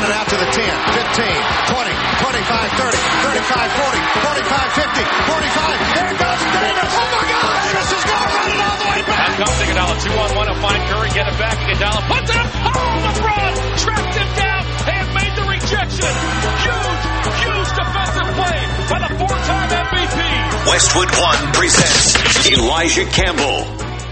Tillman out to the 10, 15, 20, 25, 30, 35, 40, 45, 50, 45. There goes Davis. Oh, my God. Davis is going to run it all the way back. Out comes Iguodala. 2-on-1 to find Curry. Get it back. Iguodala puts it up. Oh, LeBron tracked him down and made the rejection. Huge defensive play by the four-time MVP. Westwood One presents Elijah Campbell.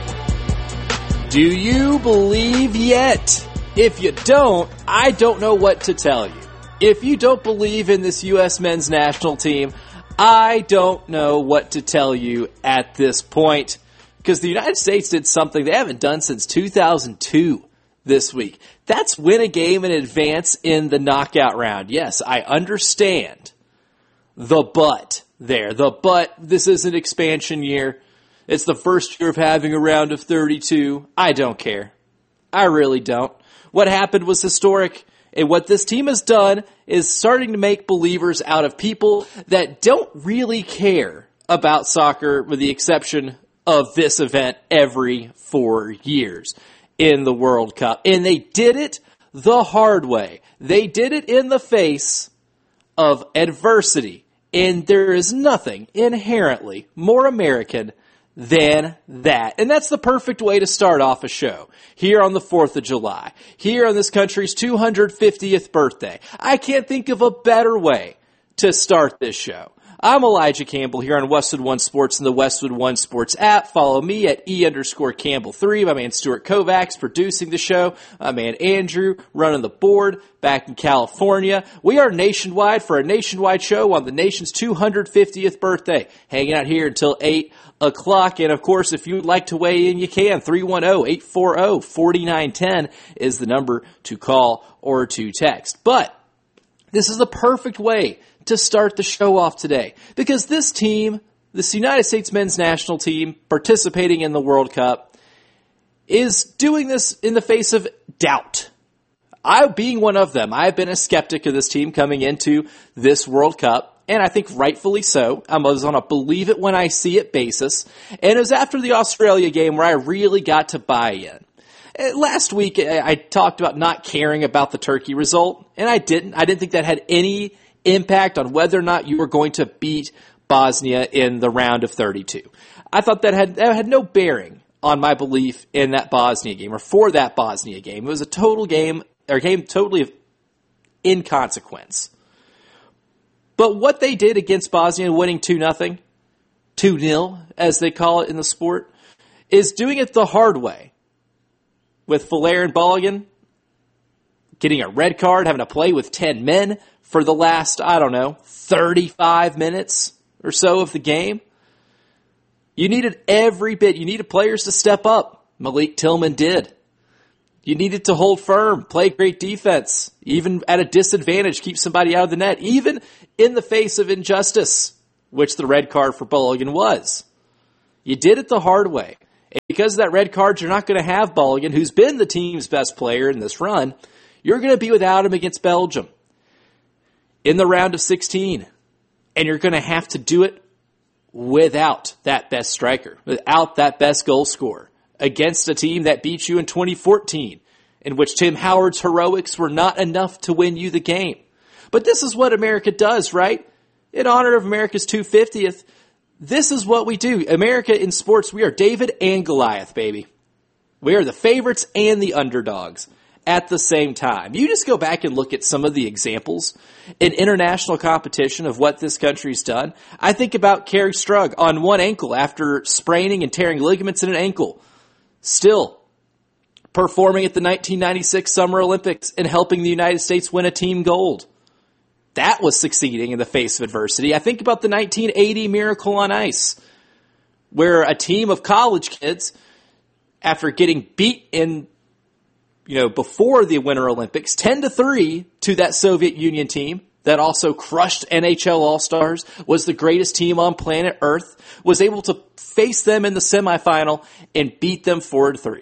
Do you believe yet? If you don't, I don't know what to tell you. If you don't believe in this U.S. men's national team, I don't know what to tell you at this point. Because the United States did something they haven't done since 2002 this week. That's win a game in advance in the knockout round. Yes, I understand the but there. The but, this is an expansion year. It's the first year of having a round of 32. I don't care. I really don't. What happened was historic, and what this team has done is starting to make believers out of people that don't really care about soccer, with the exception of this event every 4 years in the World Cup. And they did it the hard way. They did it in the face of adversity. And there is nothing inherently more American than that. And that's the perfect way to start off a show. Here on the 4th of July. Here on this country's 250th birthday. I can't think of a better way to start this show. I'm Elijah Campbell here on Westwood One Sports and the Westwood One Sports app. Follow me at E_Campbell3. My man Stuart Kovacs producing the show. My man Andrew running the board back in California. We are nationwide for a nationwide show on the nation's 250th birthday. Hanging out here until 8 o'clock. And of course, if you'd like to weigh in, you can. 310-840-4910 is the number to call or to text. But this is the perfect way to start the show off today, because this team, this United States men's national team participating in the World Cup, is doing this in the face of doubt. I, being one of them, I've been a skeptic of this team coming into this World Cup, and I think rightfully so. I was on a believe it when I see it basis, and it was after the Australia game where I really got to buy in. Last week, I talked about not caring about the Turkey result, and I didn't. I didn't think that had any impact on whether or not you were going to beat Bosnia in the round of 32. I thought that had no bearing on my belief in that Bosnia game, or for that Bosnia game. It was a total game, or a game totally of inconsequence. But what they did against Bosnia, winning 2-0, 2-0, as they call it in the sport, is doing it the hard way. With Folair and Balogun getting a red card, having to play with 10 men for the last, 35 minutes or so of the game. You needed every bit. You needed players to step up. Malik Tillman did. You needed to hold firm, play great defense, even at a disadvantage, keep somebody out of the net, even in the face of injustice, which the red card for Balogun was. You did it the hard way. And because of that red card, you're not going to have Balogun, who's been the team's best player in this run. You're going to be without him against Belgium in the round of 16. And you're going to have to do it without that best striker, without that best goal scorer, against a team that beat you in 2014, in which Tim Howard's heroics were not enough to win you the game. But this is what America does, right? In honor of America's 250th, this is what we do. America in sports, we are David and Goliath, baby. We are the favorites and the underdogs at the same time. You just go back and look at some of the examples in international competition of what this country's done. I think about Kerri Strug on one ankle after spraining and tearing ligaments in an ankle. Still performing at the 1996 Summer Olympics and helping the United States win a team gold. That was succeeding in the face of adversity. I think about the 1980 Miracle on Ice, where a team of college kids, after getting beat before the Winter Olympics, 10-3 to that Soviet Union team that also crushed NHL All-Stars, was the greatest team on planet Earth, was able to face them in the semifinal and beat them 4-2.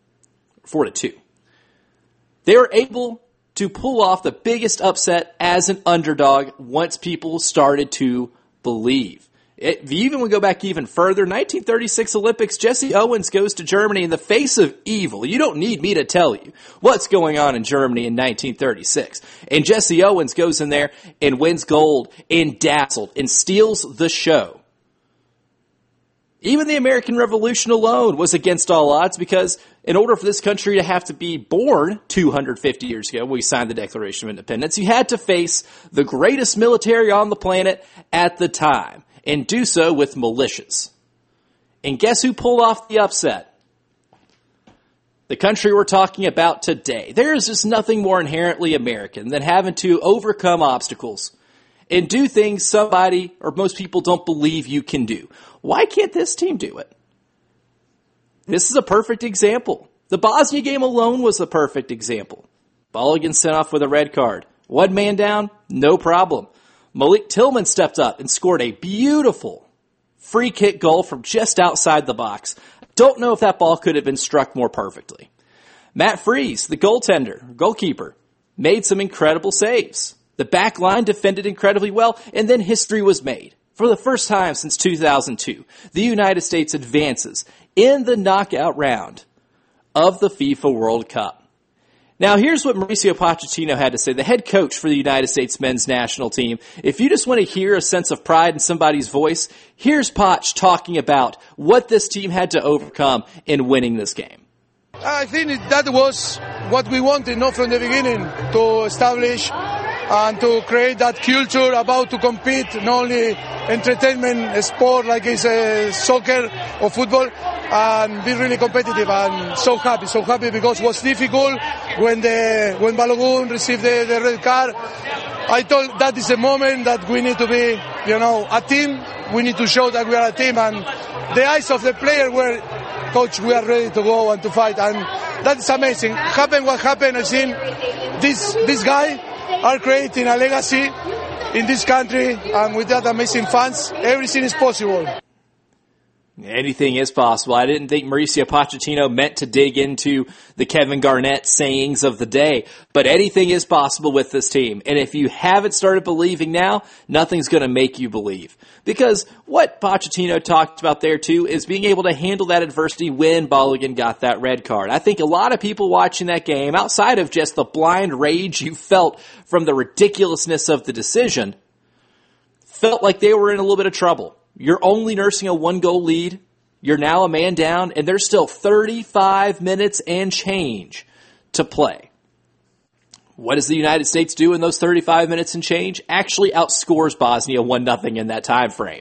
They were able to pull off the biggest upset as an underdog once people started to believe. If you even go back even further, 1936 Olympics, Jesse Owens goes to Germany in the face of evil. You don't need me to tell you what's going on in Germany in 1936. And Jesse Owens goes in there and wins gold and dazzled and steals the show. Even the American Revolution alone was against all odds, because in order for this country to have to be born 250 years ago, when we signed the Declaration of Independence, you had to face the greatest military on the planet at the time, and do so with militias. And guess who pulled off the upset? The country we're talking about today. There is just nothing more inherently American than having to overcome obstacles and do things somebody or most people don't believe you can do. Why can't this team do it? This is a perfect example. The Bosnia game alone was a perfect example. Balogun sent off with a red card. One man down, no problem. Malik Tillman stepped up and scored a beautiful free kick goal from just outside the box. Don't know if that ball could have been struck more perfectly. Matt Freese, the goalkeeper, made some incredible saves. The back line defended incredibly well, and then history was made. For the first time since 2002, the United States advances in the knockout round of the FIFA World Cup. Now, here's what Mauricio Pochettino had to say, the head coach for the United States men's national team. If you just want to hear a sense of pride in somebody's voice, here's Poch talking about what this team had to overcome in winning this game. I think that was what we wanted, from the beginning, to establish and to create that culture about to compete, not only entertainment sport like it's soccer or football, and be really competitive. And so happy because it was difficult when Balogun received the red card. I thought that is a moment that we need to be, a team. We need to show that we are a team, and the eyes of the player were, coach, we are ready to go and to fight, and that is amazing. What happened, I think this guy are creating a legacy in this country, and with that amazing fans, everything is possible. Anything is possible. I didn't think Mauricio Pochettino meant to dig into the Kevin Garnett sayings of the day, but anything is possible with this team. And if you haven't started believing now, nothing's going to make you believe. Because what Pochettino talked about there too is being able to handle that adversity when Balogun got that red card. I think a lot of people watching that game, outside of just the blind rage you felt from the ridiculousness of the decision, felt like they were in a little bit of trouble. You're only nursing a 1-goal lead. You're now a man down, and there's still 35 minutes and change to play. What does the United States do in those 35 minutes and change? Actually outscores Bosnia 1-0 in that time frame.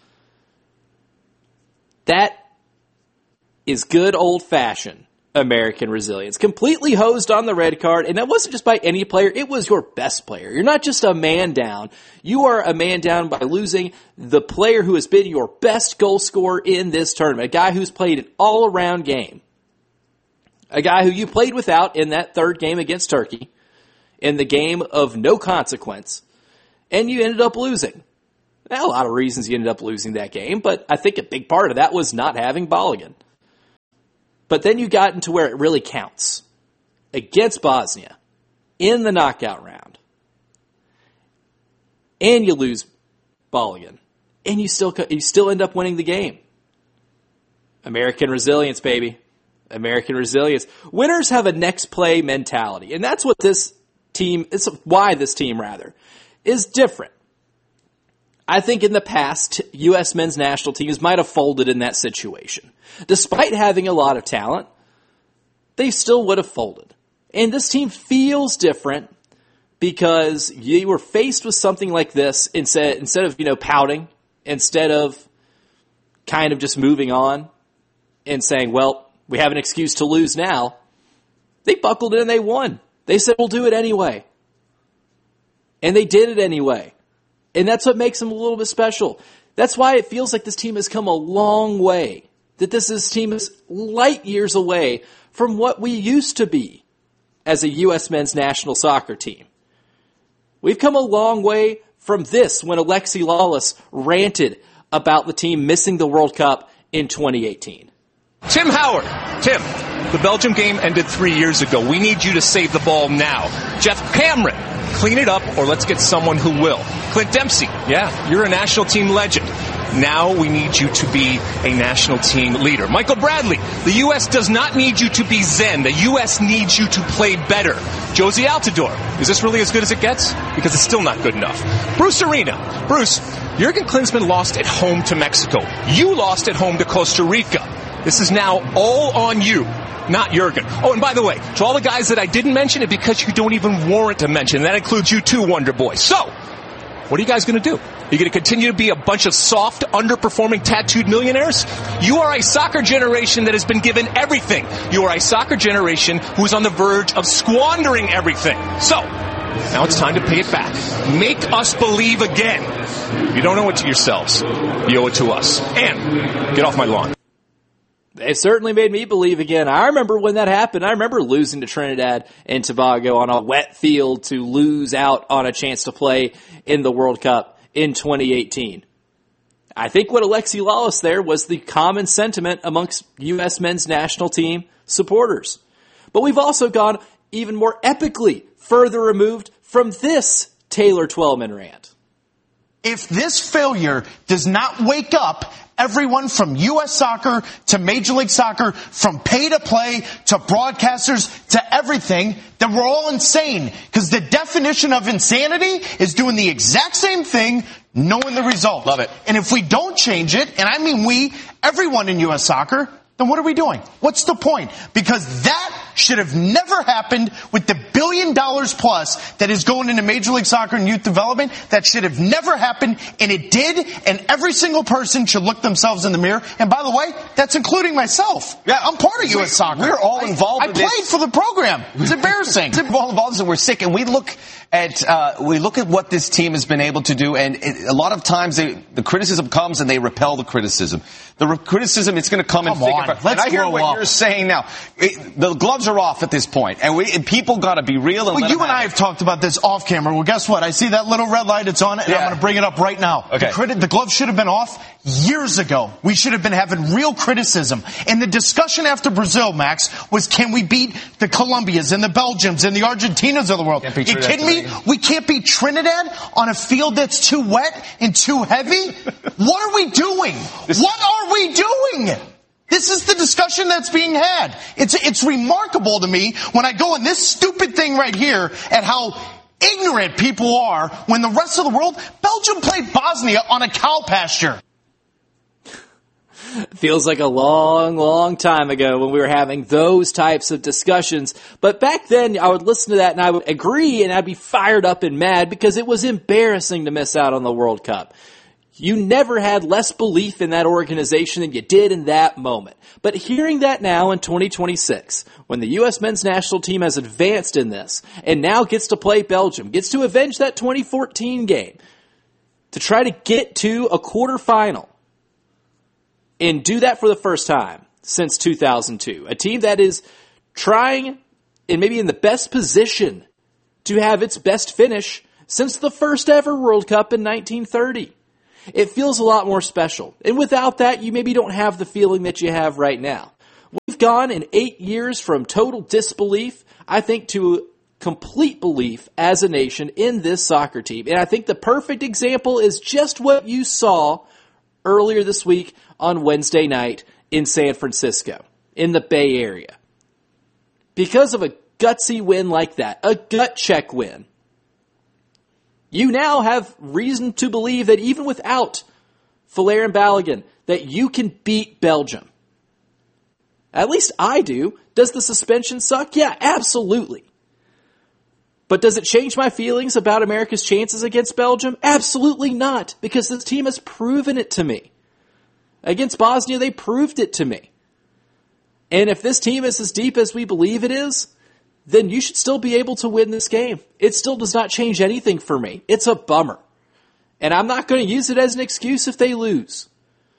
That is good old-fashioned American resilience. Completely hosed on the red card, and that wasn't just by any player, it was your best player. You're not just a man down. You are a man down by losing the player who has been your best goal scorer in this tournament, a guy who's played an all-around game, a guy who you played without in that third game against Turkey, in the game of no consequence, and you ended up losing. Now, a lot of reasons you ended up losing that game, but I think a big part of that was not having Balogun. But then you got into where it really counts. Against Bosnia. In the knockout round. And you lose Balogun. And you still end up winning the game. American resilience, baby. American resilience. Winners have a next play mentality. And that's what this team, it's why this team rather, is different. I think in the past, U.S. men's national teams might have folded in that situation. Despite having a lot of talent, they still would have folded. And this team feels different because you were faced with something like this instead of, pouting, instead of kind of just moving on and saying, well, we have an excuse to lose now. They buckled in and they won. They said, we'll do it anyway. And they did it anyway. And that's what makes them a little bit special. That's why it feels like this team has come a long way. That this team is light years away from what we used to be as a U.S. men's national soccer team. We've come a long way from this when Alexi Lawless ranted about the team missing the World Cup in 2018. Tim Howard. Tim, the Belgium game ended 3 years ago. We need you to save the ball now. Jeff Cameron, clean it up or let's get someone who will. Clint Dempsey, yeah, you're a national team legend. Now we need you to be a national team leader. Michael Bradley, the U.S. does not need you to be zen. The U.S. needs you to play better. Josie Altidore, is this really as good as it gets? Because it's still not good enough. Bruce Arena. Bruce, Jurgen Klinsmann lost at home to Mexico. You lost at home to Costa Rica. This is now all on you, not Jurgen. Oh, and by the way, to all the guys that I didn't mention it because you don't even warrant to mention. That includes you too, Wonder Boy. So, what are you guys going to do? Are you going to continue to be a bunch of soft, underperforming, tattooed millionaires? You are a soccer generation that has been given everything. You are a soccer generation who is on the verge of squandering everything. So, now it's time to pay it back. Make us believe again. If you don't owe it to yourselves, you owe it to us. And get off my lawn. It certainly made me believe again. I remember when that happened. I remember losing to Trinidad and Tobago on a wet field to lose out on a chance to play in the World Cup in 2018. I think what Alexi Lalas there was the common sentiment amongst U.S. men's national team supporters. But we've also gone even more epically further removed from this Taylor Twellman rant. If this failure does not wake up everyone from U.S. soccer to Major League Soccer, from pay-to-play to broadcasters to everything, then we're all insane. Because the definition of insanity is doing the exact same thing, knowing the result. Love it. And if we don't change it, and I mean we, everyone in U.S. soccer, then what are we doing? What's the point? Because that should have never happened with the $1 billion plus that is going into Major League Soccer and youth development. That should have never happened, and it did, and every single person should look themselves in the mirror. And by the way, that's including myself. Yeah, I'm part of U.S. Soccer. We're all involved I played for the program. It's embarrassing. We're all involved, and we're sick, and we look at what this team has been able to do, and a lot of times the criticism comes and they repel the criticism. The criticism, it's going to come in thick and fast. And I hear what you're saying now. The gloves are off at this point, and people got to be real. And well, you and I have talked about this off camera. Well, guess what? I see that little red light. It's on, and I'm going to bring it up right now. Okay. The gloves should have been off years ago. We should have been having real criticism. And the discussion after Brazil, Max, was can we beat the Colombias and the Belgiums and the Argentinas of the world? You kidding me? We can't beat Trinidad on a field that's too wet and too heavy? What are we doing? What are we doing? This is the discussion that's being had. It's remarkable to me when I go in this stupid thing right here at how ignorant people are when the rest of the world, Belgium played Bosnia on a cow pasture. Feels like a long, long time ago when we were having those types of discussions. But back then, I would listen to that and I would agree and I'd be fired up and mad because it was embarrassing to miss out on the World Cup. You never had less belief in that organization than you did in that moment. But hearing that now in 2026, when the U.S. men's national team has advanced in this and now gets to play Belgium, gets to avenge that 2014 game, to try to get to a quarterfinal, and do that for the first time since 2002. A team that is trying and maybe in the best position to have its best finish since the first ever World Cup in 1930. It feels a lot more special. And without that, you maybe don't have the feeling that you have right now. We've gone in 8 years from total disbelief, I think, to complete belief as a nation in this soccer team. And I think the perfect example is just what you saw earlier this week on Wednesday night in San Francisco, in the Bay Area. Because of a gutsy win like that, a gut check win, you now have reason to believe that even without Folarin and Balogun, that you can beat Belgium. At least I do. Does the suspension suck? Yeah, absolutely. But does it change my feelings about America's chances against Belgium? Absolutely not, because this team has proven it to me. Against Bosnia, they proved it to me. And if this team is as deep as we believe it is, then you should still be able to win this game. It still does not change anything for me. It's a bummer. And I'm not going to use it as an excuse if they lose.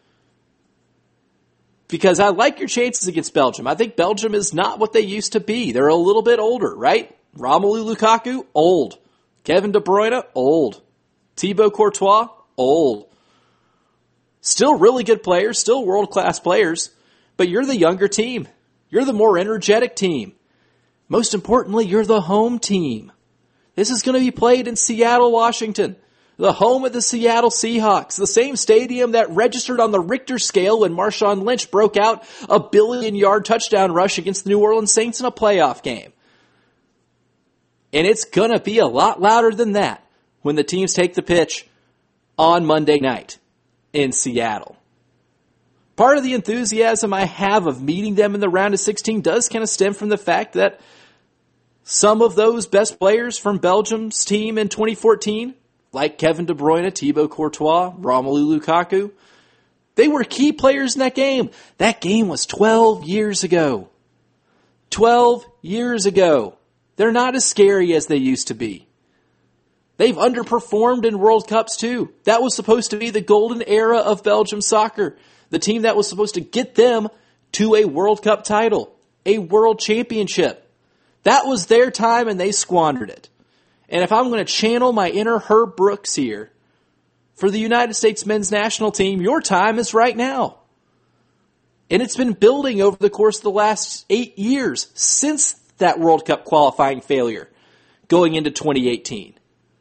Because I like your chances against Belgium. I think Belgium is not what they used to be. They're a little bit older, right? Romelu Lukaku, old. Kevin De Bruyne, old. Thibaut Courtois, old. Still really good players, still world-class players, but you're the younger team. You're the more energetic team. Most importantly, you're the home team. This is going to be played in Seattle, Washington. the home of the Seattle Seahawks, the same stadium that registered on the Richter scale when Marshawn Lynch broke out a billion-yard touchdown rush against the New Orleans Saints in a playoff game. And it's going to be a lot louder than that when the teams take the pitch on Monday night in Seattle. Part of the enthusiasm I have of meeting them in the round of 16 does kind of stem from the fact that some of those best players from Belgium's team in 2014, like Kevin De Bruyne, Thibaut Courtois, Romelu Lukaku, they were key players in that game. That game was 12 years ago. 12 years ago. They're not as scary as they used to be. They've underperformed in World Cups too. That was supposed to be the golden era of Belgium soccer. The team that was supposed to get them to a World Cup title, a world championship. That was their time and they squandered it. And if I'm going to channel my inner Herb Brooks here, for the United States men's national team, your time is right now. And it's been building over the course of the last 8 years since that World Cup qualifying failure going into 2018.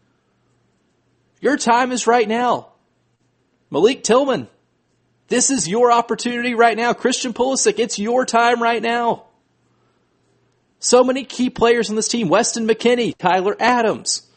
Your time is right now. Malik Tillman, this is your opportunity right now. Christian Pulisic, it's your time right now. So many key players on this team. Weston McKennie, Tyler Adams,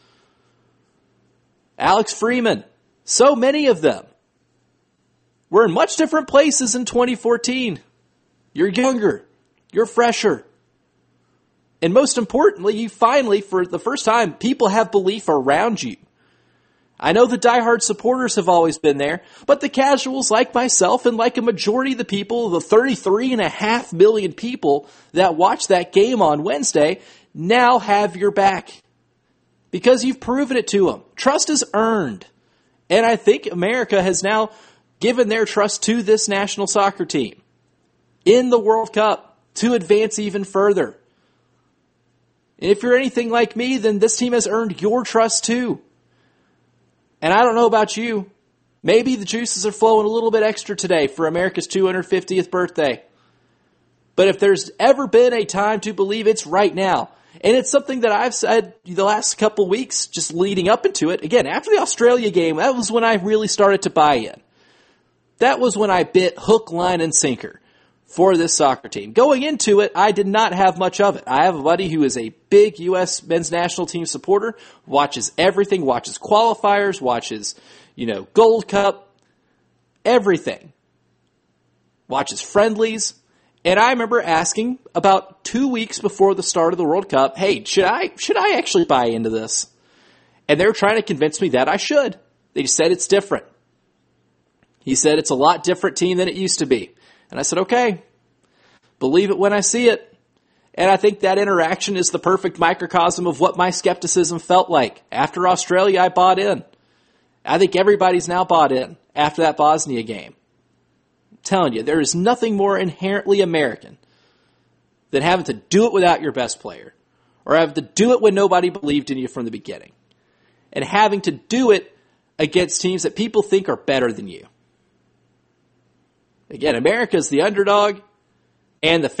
Alex Freeman. So many of them. We're in much different places in 2014. You're younger. You're fresher. And most importantly, you finally, for the first time, people have belief around you. I know the diehard supporters have always been there, but the casuals like myself and like a majority of the people, the 33.5 million people that watched that game on Wednesday, now have your back. Because you've proven it to them. Trust is earned. And I think America has now given their trust to this national soccer team in the World Cup to advance even further. And if you're anything like me, then this team has earned your trust too. And I don't know about you, maybe the juices are flowing a little bit extra today for America's 250th birthday. But if there's ever been a time to believe, it's right now. And it's something that I've said the last couple weeks, just leading up into it. Again, after the Australia game, that was when I really started to buy in. That was when I bit hook, line, and sinker for this soccer team. Going into it, I did not have much of it. I have a buddy who is a big U.S. men's national team supporter, watches everything, watches qualifiers, watches, Gold Cup, everything. Watches friendlies. And I remember asking about 2 weeks before the start of the World Cup, hey, should I actually buy into this? And they were trying to convince me that I should. They said it's different. He said it's a lot different team than it used to be. And I said, okay, believe it when I see it. And I think that interaction is the perfect microcosm of what my skepticism felt like. After Australia, I bought in. I think everybody's now bought in after that Bosnia game. I'm telling you, there is nothing more inherently American than having to do it without your best player, or having to do it when nobody believed in you from the beginning, and having to do it against teams that people think are better than you. Again, America's the underdog and the